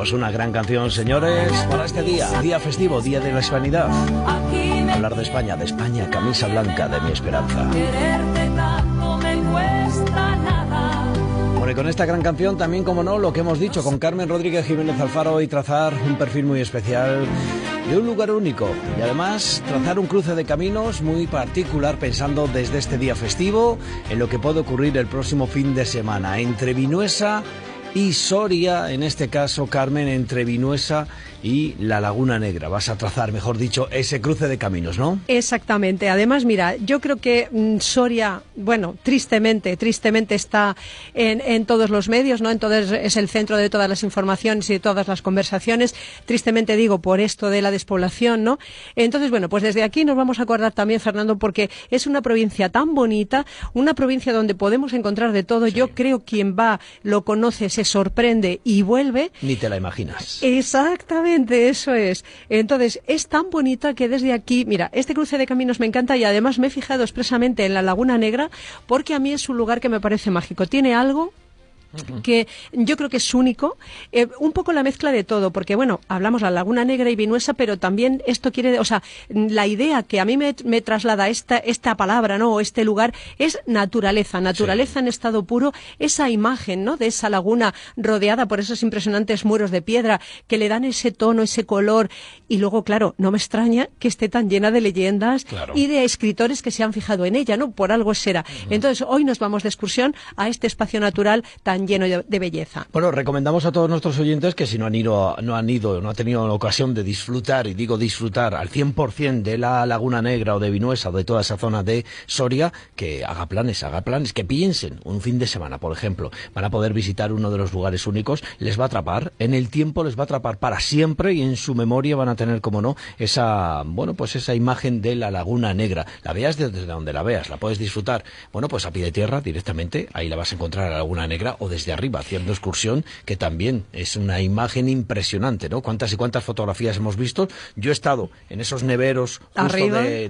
pues una gran canción, señores, para este día festivo, Día de la Hispanidad. Hablar de España, camisa blanca de mi esperanza. Bueno, y con esta gran canción también, como no, lo que hemos dicho con Carmen Rodríguez Jiménez Alfaro, y trazar un perfil muy especial de un lugar único, y además trazar un cruce de caminos muy particular, pensando desde este día festivo en lo que puede ocurrir el próximo fin de semana entre Vinuesa y Soria, en este caso, Carmen, entre Vinuesa y la Laguna Negra. Vas a trazar, mejor dicho, ese cruce de caminos, ¿no? Exactamente. Además, mira, yo creo que Soria, bueno, tristemente está en todos los medios, ¿no? Entonces es el centro de todas las informaciones y de todas las conversaciones. Tristemente digo, por esto de la despoblación, ¿no? Entonces, bueno, pues desde aquí nos vamos a acordar también, Fernando, porque es una provincia tan bonita, una provincia donde podemos encontrar de todo. Sí. Yo creo quien va, lo conoce, se sorprende y vuelve. Ni te la imaginas. Exactamente. Eso es. Entonces, es tan bonita que desde aquí, mira, este cruce de caminos me encanta, y además me he fijado expresamente en la Laguna Negra porque a mí es un lugar que me parece mágico. Tiene algo que yo creo que es único, un poco la mezcla de todo, porque bueno, hablamos la Laguna Negra y Vinuesa, pero también esto quiere, o sea, la idea que a mí me traslada esta palabra, ¿no?, o este lugar, es naturaleza sí. En estado puro, esa imagen, ¿no?, de esa laguna rodeada por esos impresionantes muros de piedra que le dan ese tono, ese color, y luego, claro, no me extraña que esté tan llena de leyendas claro. y de escritores que se han fijado en ella, ¿no?, por algo será. Entonces, hoy nos vamos de excursión a este espacio natural tan lleno de belleza. Bueno, recomendamos a todos nuestros oyentes que si no han tenido ocasión de disfrutar, y digo disfrutar al 100% de la Laguna Negra o de Vinuesa o de toda esa zona de Soria, que haga planes, que piensen un fin de semana, por ejemplo, van a poder visitar uno de los lugares únicos, les va a atrapar, en el tiempo les va a atrapar para siempre, y en su memoria van a tener, como no, esa imagen de la Laguna Negra. La veas desde donde la veas, la puedes disfrutar, bueno, pues a pie de tierra directamente, ahí la vas a encontrar a la Laguna Negra, o desde arriba, haciendo excursión, que también es una imagen impresionante, ¿no? Cuántas y cuántas fotografías hemos visto. Yo he estado en esos neveros justo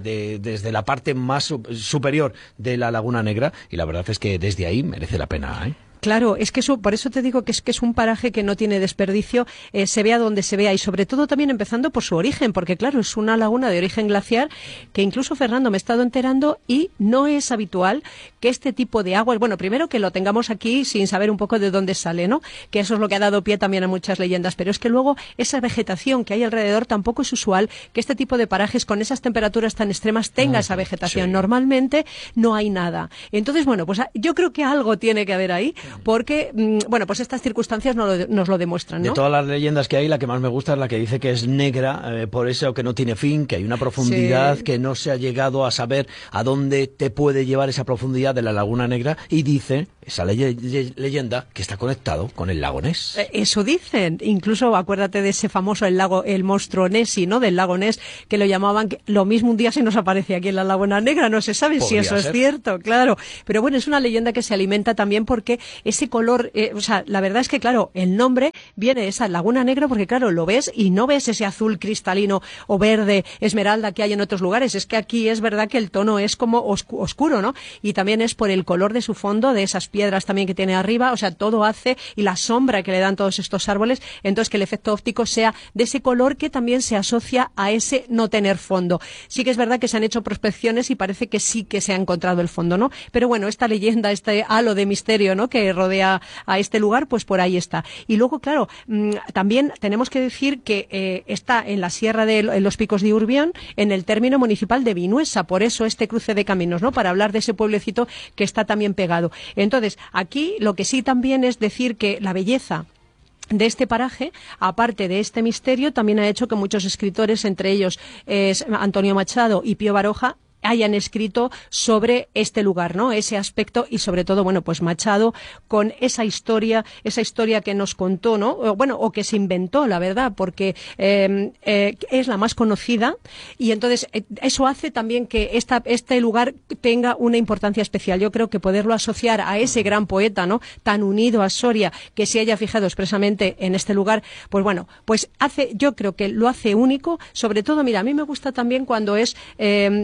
desde la parte más superior de la Laguna Negra, y la verdad es que desde ahí merece la pena, ¿eh? Claro, es que por eso te digo que es un paraje que no tiene desperdicio, se vea donde se vea, y sobre todo también empezando por su origen, porque claro, es una laguna de origen glaciar que incluso, Fernando, me he estado enterando, y no es habitual que este tipo de aguas, bueno, primero que lo tengamos aquí sin saber un poco de dónde sale, ¿no?, que eso es lo que ha dado pie también a muchas leyendas, pero es que luego esa vegetación que hay alrededor tampoco es usual que este tipo de parajes con esas temperaturas tan extremas tenga esa vegetación. Sí. Normalmente no hay nada. Entonces, bueno, pues yo creo que algo tiene que haber ahí, porque, bueno, pues estas circunstancias nos lo demuestran, ¿no? De todas las leyendas que hay, la que más me gusta es la que dice que es negra, por eso que no tiene fin, que hay una profundidad sí. que no se ha llegado a saber a dónde te puede llevar esa profundidad de la Laguna Negra, y dice esa leyenda que está conectado con el lago Ness. Eso dicen. Incluso acuérdate de ese famoso el monstruo Nessie, ¿no?, del lago Ness, que lo llamaban, que lo mismo un día se nos aparece aquí en la Laguna Negra, no se sabe si eso es cierto, claro. Pero bueno, es una leyenda que se alimenta también porque ese color, o sea, la verdad es que claro, el nombre viene de esa Laguna Negra porque claro, lo ves y no ves ese azul cristalino o verde esmeralda que hay en otros lugares, es que aquí es verdad que el tono es como oscuro, ¿no? Y también es por el color de su fondo, de esas piedras también que tiene arriba, o sea, todo hace, y la sombra que le dan todos estos árboles, entonces que el efecto óptico sea de ese color que también se asocia a ese no tener fondo. Sí que es verdad que se han hecho prospecciones y parece que sí que se ha encontrado el fondo, ¿no? Pero bueno, esta leyenda, este halo de misterio, ¿no?, que rodea a este lugar, pues por ahí está. Y luego, claro, también tenemos que decir que está en la sierra en los Picos de Urbión, en el término municipal de Vinuesa, por eso este cruce de caminos, ¿no?, para hablar de ese pueblecito que está también pegado. Entonces, aquí lo que sí también es decir que la belleza de este paraje, aparte de este misterio, también ha hecho que muchos escritores, entre ellos Antonio Machado y Pío Baroja, hayan escrito sobre este lugar, ¿no?, ese aspecto, y sobre todo, bueno, pues Machado con esa historia que nos contó, ¿no?, o que se inventó, la verdad, porque es la más conocida, y entonces eso hace también que este lugar tenga una importancia especial. Yo creo que poderlo asociar a ese gran poeta, ¿no?, tan unido a Soria, que se haya fijado expresamente en este lugar, pues bueno, pues yo creo que lo hace único. Sobre todo, mira, a mí me gusta también cuando podemos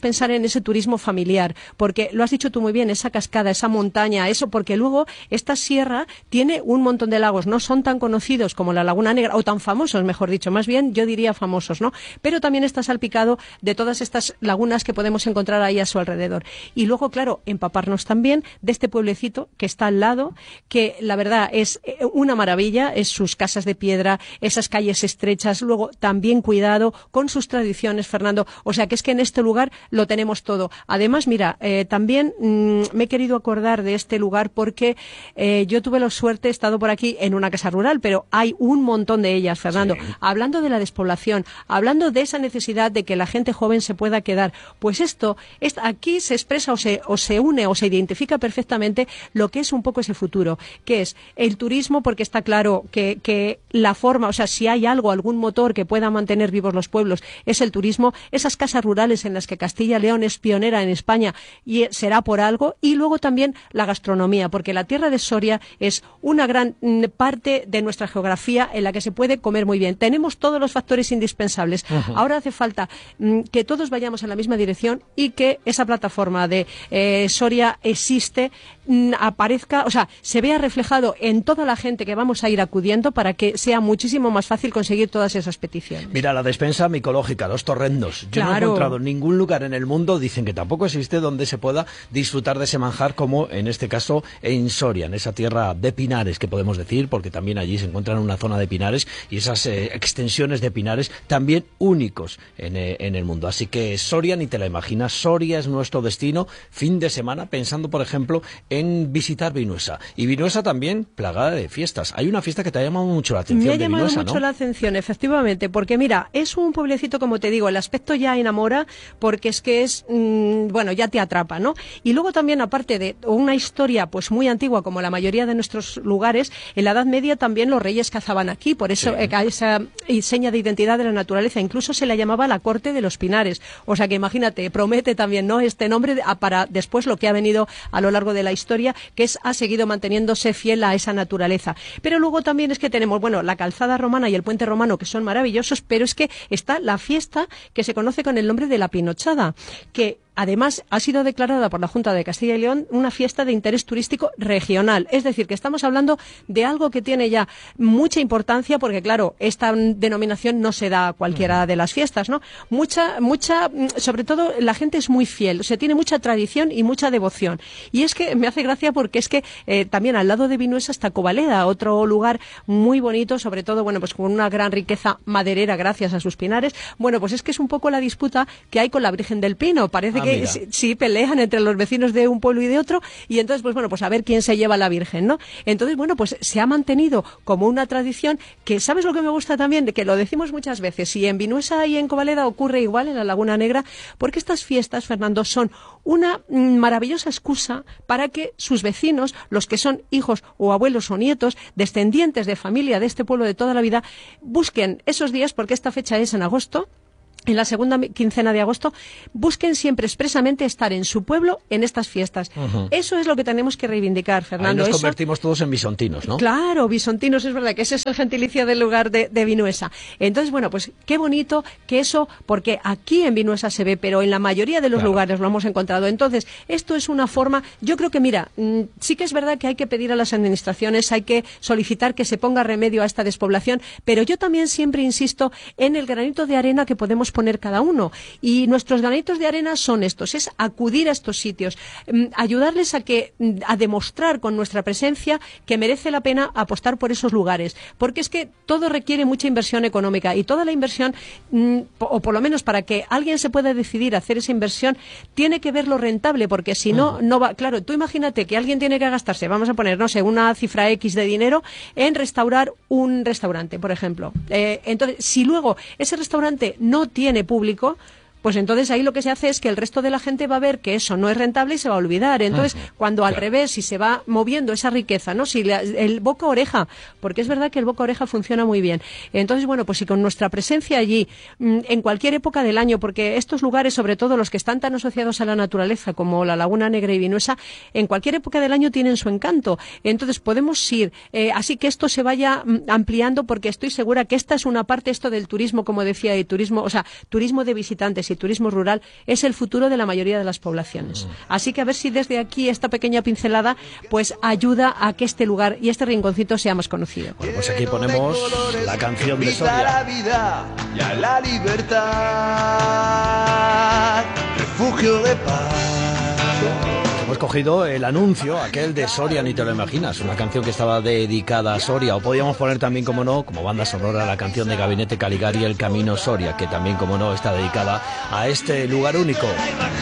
pensar en ese turismo familiar, porque lo has dicho tú muy bien, esa cascada, esa montaña, eso, porque luego esta sierra tiene un montón de lagos, no son tan conocidos como la Laguna Negra, o tan famosos, mejor dicho, más bien yo diría famosos, ¿no? Pero también está salpicado de todas estas lagunas que podemos encontrar ahí a su alrededor. Y luego, claro, empaparnos también de este pueblecito que está al lado, que la verdad es una maravilla, es sus casas de piedra, esas calles estrechas, luego también cuidado con sus tradiciones, Fernando. O sea, que es que en este lugar lo tenemos todo. Además, mira, también me he querido acordar de este lugar porque yo tuve la suerte, he estado por aquí en una casa rural, pero hay un montón de ellas, Fernando. Sí. Hablando de la despoblación, hablando de esa necesidad de que la gente joven se pueda quedar, pues esto aquí se expresa o se une o se identifica perfectamente lo que es un poco ese futuro, que es el turismo, porque está claro que la forma, o sea, si hay algún motor que pueda mantener vivos los pueblos, es el turismo, esas casas rurales en las que Castilla y León es pionera en España y será por algo, y luego también la gastronomía, porque la tierra de Soria es una gran parte de nuestra geografía en la que se puede comer muy bien. Tenemos todos los factores indispensables. Uh-huh. Ahora hace falta que todos vayamos en la misma dirección y que esa plataforma de Soria existe, aparezca, o sea, se vea reflejado en toda la gente que vamos a ir acudiendo para que sea muchísimo más fácil conseguir todas esas peticiones. Mira, la despensa micológica, los torrendos. Yo no he encontrado en ningún lugar en el mundo, dicen que tampoco existe, donde se pueda disfrutar de ese manjar, como en este caso en Soria, en esa tierra de pinares, que podemos decir, porque también allí se encuentran una zona de pinares y esas extensiones de pinares también únicos en el mundo. Así que Soria, ni te la imaginas, Soria es nuestro destino, fin de semana, pensando, por ejemplo, en visitar Vinuesa. Y Vinuesa también plagada de fiestas. Hay una fiesta que te ha llamado mucho la atención. Me ha llamado mucho la atención, efectivamente, porque mira, es un pueblecito, como te digo, el aspecto ya enamora, porque es que es, bueno, ya te atrapa, ¿no? Y luego también, aparte de una historia pues muy antigua, como la mayoría de nuestros lugares, en la Edad Media también los reyes cazaban aquí, por eso sí. Esa seña de identidad de la naturaleza, incluso se la llamaba la Corte de los Pinares. O sea que imagínate, promete también, ¿no?, este nombre para después lo que ha venido a lo largo de la historia, que ha seguido manteniéndose fiel a esa naturaleza. Pero luego también es que tenemos, bueno, la calzada romana y el puente romano, que son maravillosos, pero es que está la fiesta que se conoce con el nombre de la Pinochada, que además ha sido declarada por la Junta de Castilla y León una fiesta de interés turístico regional. Es decir, que estamos hablando de algo que tiene ya mucha importancia, porque claro, esta denominación no se da a cualquiera de las fiestas, ¿no? Mucha, sobre todo la gente es muy fiel, o sea, tiene mucha tradición y mucha devoción. Y es que me hace gracia porque es que también al lado de Vinuesa está Covaleda, otro lugar muy bonito, sobre todo, bueno, pues con una gran riqueza maderera gracias a sus pinares. Bueno, pues es que es un poco la disputa que hay con la Virgen del Pino. Parece que sí pelean entre los vecinos de un pueblo y de otro, y entonces, pues bueno, pues a ver quién se lleva a la Virgen, ¿no? Entonces, bueno, pues se ha mantenido como una tradición que, ¿sabes lo que me gusta también? De que lo decimos muchas veces, y en Vinuesa y en Covaleda ocurre igual, en la Laguna Negra, porque estas fiestas, Fernando, son una maravillosa excusa para que sus vecinos, los que son hijos o abuelos o nietos, descendientes de familia de este pueblo de toda la vida, busquen esos días, porque esta fecha es en agosto, en la segunda quincena de agosto, busquen siempre expresamente estar en su pueblo en estas fiestas. Uh-huh. Eso es lo que tenemos que reivindicar, Fernando. Ahí nos convertimos todos en bisontinos, ¿no? Claro, bisontinos, es verdad, que ese es el gentilicio del lugar de Vinuesa. Entonces, bueno, pues qué bonito que eso, porque aquí en Vinuesa se ve, pero en la mayoría de los lugares lo hemos encontrado. Entonces, esto es una forma, yo creo que, mira, sí que es verdad que hay que pedir a las administraciones, hay que solicitar que se ponga remedio a esta despoblación, pero yo también siempre insisto en el granito de arena que podemos poner cada uno, y nuestros granitos de arena son estos, es acudir a estos sitios, ayudarles a demostrar con nuestra presencia que merece la pena apostar por esos lugares, porque es que todo requiere mucha inversión económica, y toda la inversión, o por lo menos para que alguien se pueda decidir a hacer esa inversión, tiene que verlo rentable, porque si no, no va. Claro, tú imagínate que alguien tiene que gastarse, vamos a poner, no sé, una cifra X de dinero en restaurar un restaurante, por ejemplo. Entonces, si luego ese restaurante no tiene público, pues entonces ahí lo que se hace es que el resto de la gente va a ver que eso no es rentable y se va a olvidar. Entonces, cuando al revés, si se va moviendo esa riqueza, ¿no? Si el boca a oreja, porque es verdad que el boca a oreja funciona muy bien. Entonces, bueno, pues si con nuestra presencia allí, en cualquier época del año, porque estos lugares, sobre todo los que están tan asociados a la naturaleza como la Laguna Negra y Vinuesa, en cualquier época del año tienen su encanto. Entonces podemos ir, así que esto se vaya ampliando, porque estoy segura que esta es una parte, esto del turismo, como decía, y turismo, o sea, turismo de visitantes y turismo rural es el futuro de la mayoría de las poblaciones. Así que a ver si desde aquí esta pequeña pincelada pues ayuda a que este lugar y este rinconcito sea más conocido. Bueno, pues aquí ponemos la canción de Soria. A la vida y a la libertad, refugio de paz. Hemos cogido el anuncio, aquel de Soria, ni te lo imaginas, una canción que estaba dedicada a Soria, o podíamos poner también, como no, como banda sonora, la canción de Gabinete Caligari, El Camino Soria, que también, como no, está dedicada a este lugar único.